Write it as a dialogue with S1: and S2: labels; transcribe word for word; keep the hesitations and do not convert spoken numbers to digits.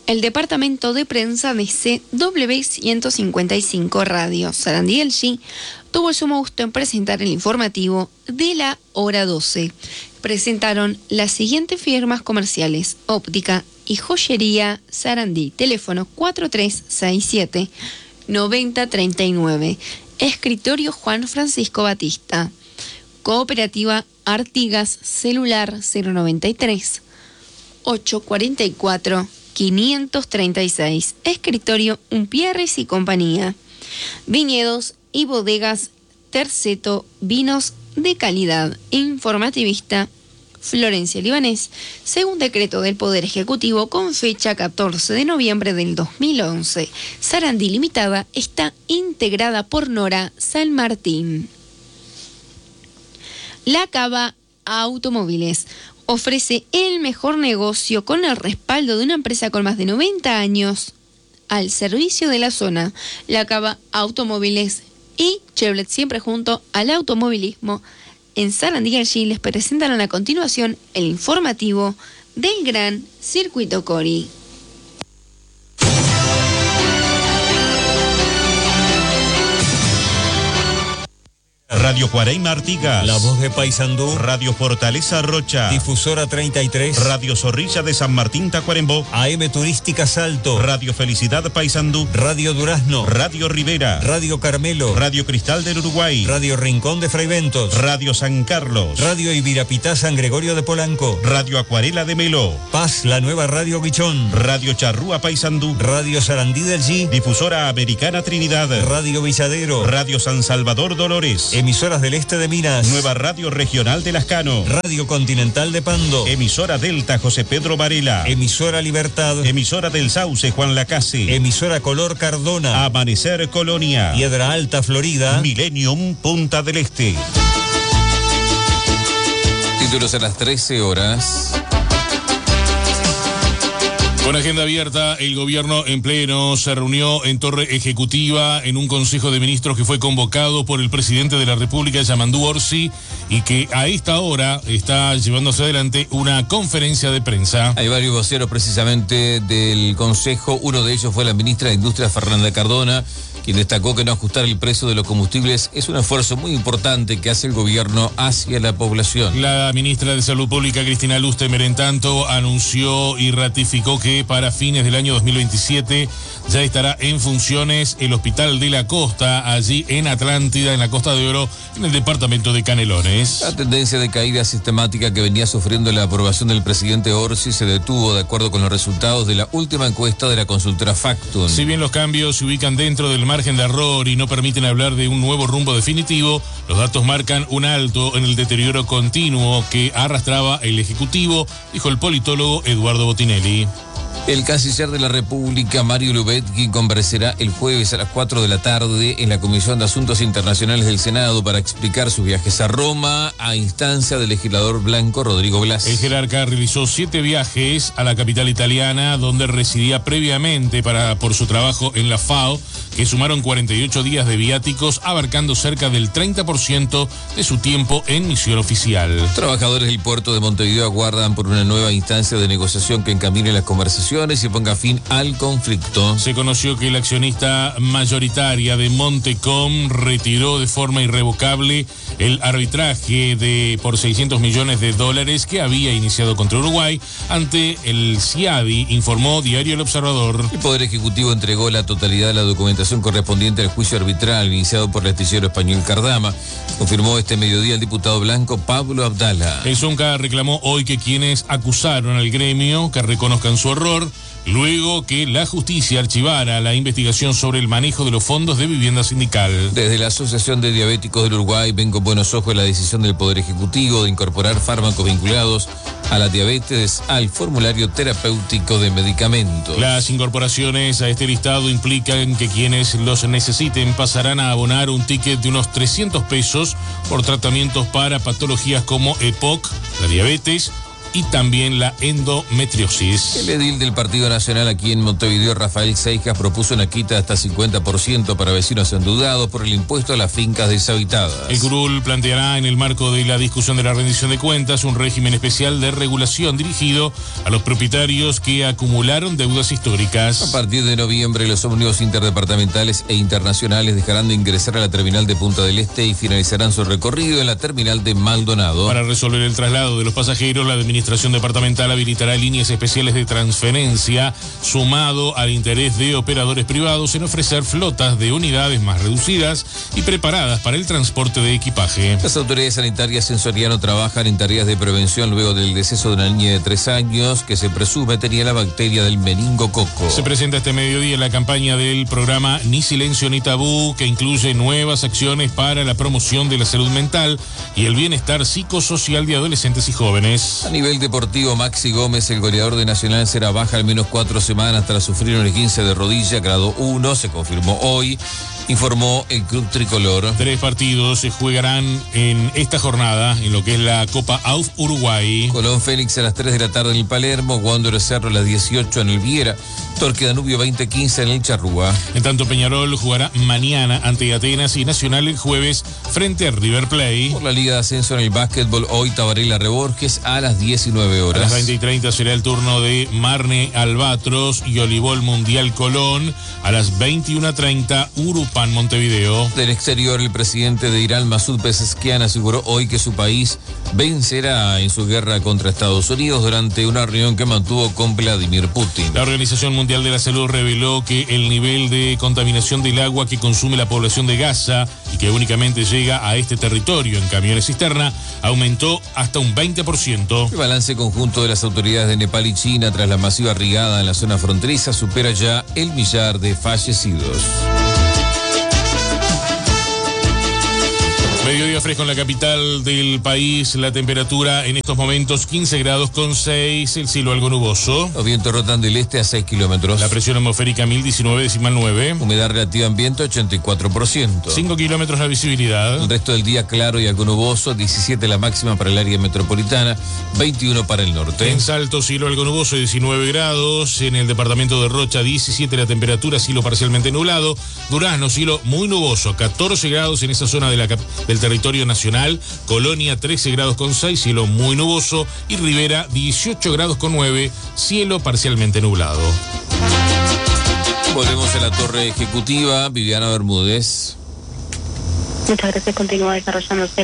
S1: El departamento de prensa de C W ciento cincuenta y cinco Radio Sarandí L G tuvo el sumo gusto en presentar el informativo de la hora doce. Presentaron las siguientes firmas comerciales: óptica y joyería Sarandí, teléfono cuatro tres seis siete, nueve cero tres nueve, escritorio Juan Francisco Batista, cooperativa Artigas, celular cero noventa y tres, ochocientos cuarenta y cuatro, quinientos treinta y seis, escritorio Umpierres y compañía, viñedos y bodegas Terceto, vinos de calidad, informativista Florencia Libanés, según decreto del Poder Ejecutivo con fecha catorce de noviembre del dos mil once. Sarandí Limitada está integrada por Nora San Martín. La Cava Automóviles ofrece el mejor negocio con el respaldo de una empresa con más de noventa años al servicio de la zona. La Cava Automóviles y Chevrolet, siempre junto al automovilismo en Sarandí L G, les presentan a continuación el informativo del Gran Circuito Cori.
S2: Radio Cuareima Artigas,
S3: La Voz de Paysandú,
S2: Radio Fortaleza Rocha,
S3: Difusora treinta y tres,
S2: Radio Zorrilla de San Martín Tacuarembó,
S3: A M Turística Salto,
S2: Radio Felicidad Paysandú,
S3: Radio Durazno,
S2: Radio Rivera,
S3: Radio Carmelo,
S2: Radio Cristal del Uruguay,
S3: Radio Rincón de Fraiventos,
S2: Radio San Carlos,
S3: Radio Ibirapitá San Gregorio de Polanco,
S2: Radio Acuarela de Melo,
S3: Paz, la nueva Radio Guichón,
S2: Radio Charrúa Paysandú,
S3: Radio Sarandí del G,
S2: Difusora Americana Trinidad,
S3: Radio Villadero,
S2: Radio San Salvador Dolores,
S3: Emisoras del Este de Minas,
S2: Nueva Radio Regional de Lascano,
S3: Radio Continental de Pando,
S2: Emisora Delta José Pedro Varela,
S3: Emisora Libertad,
S2: Emisora del Sauce Juan Lacase,
S3: Emisora Color Cardona,
S2: Amanecer Colonia,
S3: Piedra Alta Florida,
S2: Millennium Punta del Este.
S4: Títulos a las trece horas.
S5: Con agenda abierta, el gobierno en pleno se reunió en Torre Ejecutiva en un consejo de ministros que fue convocado por el presidente de la República, Yamandú Orsi, y que a esta hora está llevándose adelante una conferencia de prensa.
S4: Hay varios voceros precisamente del consejo. Uno de ellos fue la ministra de Industria, Fernanda Cardona, quien destacó que no ajustar el precio de los combustibles es un esfuerzo muy importante que hace el gobierno hacia la población.
S5: La ministra de Salud Pública, Cristina Lustemer, en tanto, anunció y ratificó que para fines del año dos mil veintisiete ya estará en funciones el Hospital de la Costa, allí en Atlántida, en la Costa de Oro, en el departamento de Canelones.
S4: La tendencia de caída sistemática que venía sufriendo la aprobación del presidente Orsi se detuvo de acuerdo con los resultados de la última encuesta de la consultora Factum.
S5: Si bien los cambios se ubican dentro del margen de error y no permiten hablar de un nuevo rumbo definitivo, los datos marcan un alto en el deterioro continuo que arrastraba el Ejecutivo, dijo el politólogo Eduardo Botinelli.
S4: El canciller de la República, Mario Lubetkin, comparecerá el jueves a las cuatro de la tarde en la Comisión de Asuntos Internacionales del Senado para explicar sus viajes a Roma a instancia del legislador blanco Rodrigo Blas.
S5: El jerarca realizó siete viajes a la capital italiana, donde residía previamente para, por su trabajo en la FAO, que sumaron cuarenta y ocho días de viáticos, abarcando cerca del treinta por ciento de su tiempo en misión oficial.
S4: Trabajadores del puerto de Montevideo aguardan por una nueva instancia de negociación que encamine las conversaciones y ponga fin al conflicto.
S5: Se conoció que la accionista mayoritaria de Montecom retiró de forma irrevocable el arbitraje de por seiscientos millones de dólares que había iniciado contra Uruguay ante el CIADI, informó Diario El Observador.
S4: El Poder Ejecutivo entregó la totalidad de la documentación correspondiente al juicio arbitral iniciado por el astillero español Cardama. Confirmó este mediodía el diputado blanco Pablo Abdala.
S5: El Zunca reclamó hoy que quienes acusaron al gremio que reconozcan su error, luego que la justicia archivara la investigación sobre el manejo de los fondos de vivienda sindical.
S4: Desde la Asociación de Diabéticos del Uruguay ven con buenos ojos la decisión del Poder Ejecutivo de incorporar fármacos vinculados a la diabetes al formulario terapéutico de medicamentos.
S5: Las incorporaciones a este listado implican que quienes los necesiten pasarán a abonar un ticket de unos trescientos pesos por tratamientos para patologías como E P O C, la diabetes, y también la endometriosis.
S4: El edil del Partido Nacional aquí en Montevideo, Rafael Seijas, propuso una quita de hasta cincuenta por ciento para vecinos endeudados por el impuesto a las fincas deshabitadas.
S5: El curul planteará en el marco de la discusión de la rendición de cuentas un régimen especial de regulación dirigido a los propietarios que acumularon deudas históricas.
S4: A partir de noviembre, los ómnibus interdepartamentales e internacionales dejarán de ingresar a la terminal de Punta del Este y finalizarán su recorrido en la terminal de Maldonado.
S5: Para resolver el traslado de los pasajeros, la administración departamental habilitará líneas especiales de transferencia, sumado al interés de operadores privados en ofrecer flotas de unidades más reducidas y preparadas para el transporte de equipaje.
S4: Las autoridades sanitarias en Soriano trabajan en tareas de prevención luego del deceso de una niña de tres años que se presume tenía la bacteria del meningococo.
S5: Se presenta este mediodía la campaña del programa Ni Silencio ni Tabú, que incluye nuevas acciones para la promoción de la salud mental y el bienestar psicosocial de adolescentes y jóvenes.
S4: A nivel deportivo, Maxi Gómez, el goleador de Nacional, será baja al menos cuatro semanas tras sufrir un esguince de rodilla grado uno, se confirmó hoy, informó el club tricolor.
S5: Tres partidos se jugarán en esta jornada en lo que es la Copa A U F Uruguay.
S4: Colón Félix a las tres de la tarde en el Palermo, Wanderers Cerro a las dieciocho en el Viera, Torque Danubio veinte quince en el Charrúa.
S5: En tanto, Peñarol jugará mañana ante Atenas y Nacional el jueves frente a River Plate.
S4: Por la Liga de Ascenso en el básquetbol, hoy Tabarela Reborges a las diecinueve horas.
S5: A las veinte y treinta será el turno de Marne Albatros y Olivol Mundial Colón. A las veintiuna treinta, Urupan Montevideo.
S4: Del exterior, el presidente de Irán, Masoud Pezeshkian, aseguró hoy que su país vencerá en su guerra contra Estados Unidos durante una reunión que mantuvo con Vladimir Putin.
S5: La Organización Mundial de la Salud reveló que el nivel de contaminación del agua que consume la población de Gaza y que únicamente llega a este territorio en camiones cisterna aumentó hasta un veinte por ciento.
S4: El balance conjunto de las autoridades de Nepal y China tras la masiva rigada en la zona fronteriza supera ya el millar de fallecidos.
S5: Mediodía fresco en la capital del país, la temperatura en estos momentos quince grados con seis, el cielo algo nuboso.
S4: Los vientos rotan del este a seis kilómetros.
S5: La presión atmosférica mil diecinueve decimal nueve.
S4: Humedad relativa ambiente ochenta y cuatro por ciento.
S5: cinco kilómetros la visibilidad.
S4: El resto del día claro y algo nuboso, diecisiete la máxima para el área metropolitana, veintiuno para el norte.
S5: En Salto, cielo algo nuboso, diecinueve grados. En el departamento de Rocha, diecisiete la temperatura, cielo parcialmente nublado. Durazno, cielo muy nuboso, catorce grados en esa zona de la, del territorio nacional. Colonia, trece grados con seis, cielo muy nuboso. Y Rivera, dieciocho grados con nueve, cielo parcialmente nublado.
S4: Volvemos a la torre ejecutiva. Viviana Bermúdez.
S6: Muchas gracias. Continúa desarrollándose